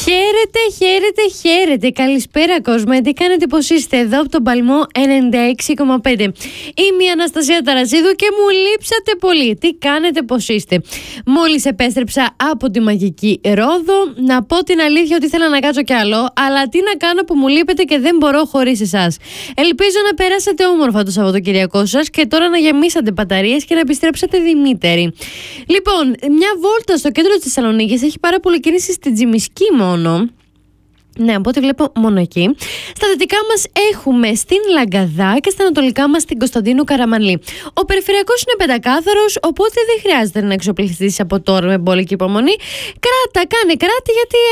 Χαίρετε. Καλησπέρα, κόσμο. Τι κάνετε, πώς είστε? Εδώ από τον Παλμό 96,5. Είμαι η Αναστασία Ταρασίδου και μου λείψατε πολύ. Τι κάνετε, πώς είστε? Μόλις επέστρεψα από τη μαγική Ρόδο. Να πω την αλήθεια ότι ήθελα να κάτσω κι άλλο, αλλά τι να κάνω που μου λείπετε και δεν μπορώ χωρίς εσάς. Ελπίζω να περάσετε όμορφα το Σαββατοκυριακό σας και τώρα να γεμίσατε μπαταρίες και να επιστρέψετε δημύτεροι. Λοιπόν, μια βόλτα στο κέντρο της Θεσσαλονίκης έχει πάρα πολύ κίνηση στην Τζιμισκή μόνο. Ναι, από ό,τι βλέπω μόνο εκεί. Στα δυτικά μας έχουμε στην Λαγκαδά και στα ανατολικά μας στην Κωνσταντίνου Καραμανλή. Ο περιφερειακός είναι πεντακάθαρος, οπότε δεν χρειάζεται να εξοπλιστείς από τώρα με μπόλικη υπομονή. Κάνε κράτη, γιατί